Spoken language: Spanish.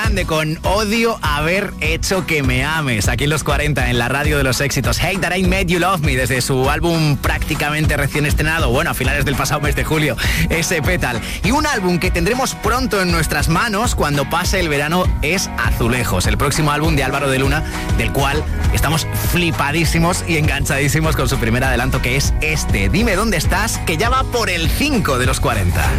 Grande con Odio haber hecho que me ames. Aquí en los 40, en la radio de los éxitos. Hate That I Made You Love Me, desde su álbum prácticamente recién estrenado, bueno, a finales del pasado mes de julio, ese Petal. Y un álbum que tendremos pronto en nuestras manos cuando pase el verano es Azulejos, el próximo álbum de Álvaro de Luna, del cual estamos flipadísimos y enganchadísimos con su primer adelanto, que es este. Dime dónde estás, que ya va por el 5 de los 40.